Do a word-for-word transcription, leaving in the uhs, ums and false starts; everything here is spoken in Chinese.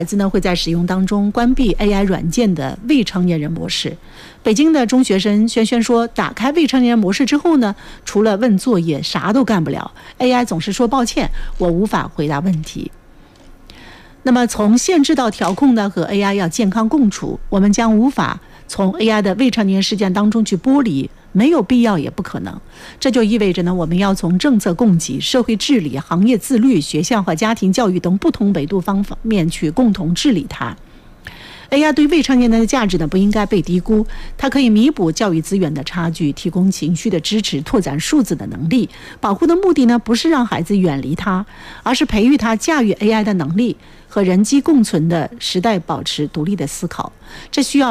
孩子呢会在使用当中关闭 A I 软件的未成年人模式。北京的中学生轩轩说，打开未成年人模式之后呢，除了问作业啥都干不了， A I 总是说抱歉，我无法回答问题。那么从限制到调控呢，和 A I 要健康共处，我们将无法从 A I 的未成年事件当中去剥离，没有必要也不可能。这就意味着呢，我们要从政策供给、社会治理、行业自律、学校和家庭教育等不同维度方面去共同治理它。A I 对未成年人的价值呢，不应该被低估，它可以弥补教育资源的差距，提供情绪的支持，拓展数字的能力。保护的目的呢，不是让孩子远离它，而是培育他驾驭 A I 的能力和人机共存的时代保持独立的思考。这需要